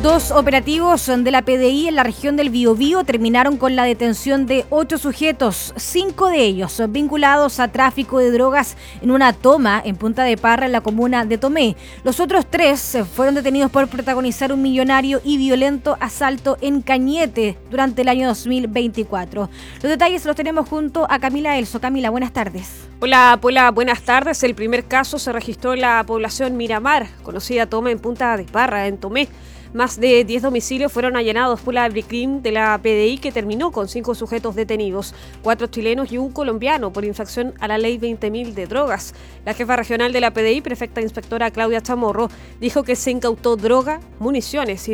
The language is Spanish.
Dos operativos de la PDI en la región del Biobío terminaron con la detención de 8 sujetos, 5 de ellos vinculados a tráfico de drogas en una toma en Punta de Parra, en la comuna de Tomé. Los otros 3 fueron detenidos por protagonizar un millonario y violento asalto en Cañete durante el año 2024. Los detalles los tenemos junto a Camila Elso. Camila, buenas tardes. Hola, Pola, buenas tardes. El primer caso se registró en la población Miramar, conocida toma en Punta de Parra, en Tomé. Más de 10 domicilios fueron allanados por la BRICRIM de la PDI, que terminó con 5 sujetos detenidos, 4 chilenos y un colombiano por infracción a la ley 20.000 de drogas. La jefa regional de la PDI, prefecta inspectora Claudia Chamorro, dijo que se incautó droga, municiones y